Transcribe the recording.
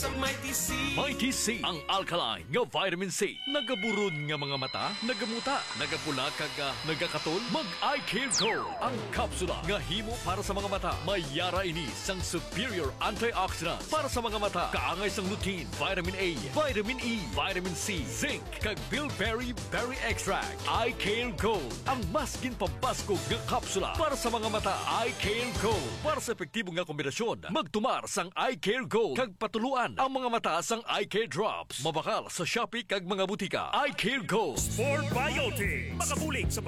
sa Mighty C. Mighty C, ang alkaline nga vitamin C. Nagaburon nga mga mata, nagamuta, nagapula kaga, nagakatol. Mag-eye care Go, ang kapsula nga himo para sa mga mata. May yara ini sang superior antioxidants para sa mga mata. Kaangay sang lutein, vitamin A, vitamin E, vitamin C, zinc, kag bilberry berry extract. Eye care Gold, ang mas ginpabaskog nga kapsula para sa mga mata. Eye care Gold, para sa epektibo nga kombinasyon. Magtumar sang Eye care Gold kag patuluan ang mga mata sang Eye care Drops. Mabakal sa Shopee kag mga butika. Eye care Gold. Sport Biotics. Makabulig sa